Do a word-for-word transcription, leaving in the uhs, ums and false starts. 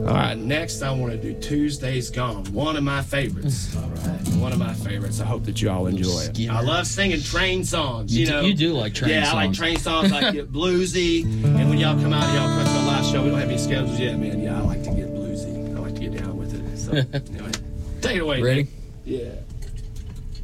All right, next I want to do Tuesday's Gone, one of my favorites. All right, one of my favorites. I hope that you all enjoy it. Skinner. I love singing train songs. You, You do, know, you do like train yeah, songs. I like train songs. I get bluesy, and when y'all come out, y'all come to a live show. We don't have any schedules yet, man. Yeah, I like to get bluesy. I like to get down with it. So, anyway, take it away. Ready? Nick. Yeah.